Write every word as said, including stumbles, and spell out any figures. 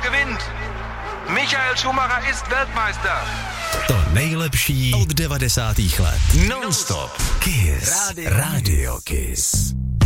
gewinnt. Michael Schumacher ist Weltmeister. To nejlepší od devadesátých let. Non-stop. Kiss. Radio, Radio Kiss.